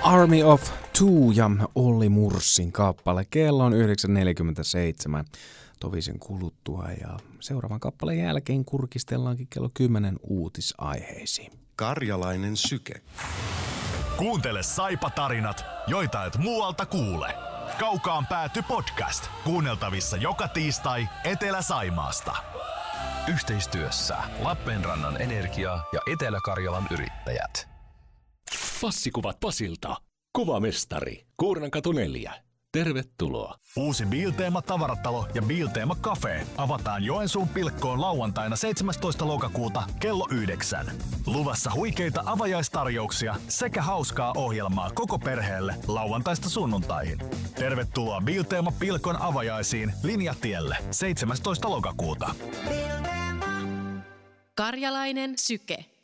Army of Two ja Olli Murssin kappale. Kello on 9.47 tovisen kuluttua ja seuraavan kappaleen jälkeen kurkistellaankin kello 10 uutisaiheisiin. Karjalainen syke. Kuuntele Saipa-tarinat, joita et muualta kuule. Kaukaan pääty podcast. Kuunneltavissa joka tiistai Etelä-Saimaasta. Yhteistyössä Lappeenrannan Energia ja Etelä-Karjalan Yrittäjät. Passikuvat Pasilta. Kuvamestari. Kuurnankatu 4. Tervetuloa. Uusi Bilteema tavaratalo ja Bilteema Cafe avataan Joensuun Pilkkoon lauantaina 17. lokakuuta kello 9. Luvassa huikeita avajaistarjouksia sekä hauskaa ohjelmaa koko perheelle lauantaista sunnuntaihin. Tervetuloa Bilteema Pilkon avajaisiin Linjatielle 17. lokakuuta. Karjalainen syke.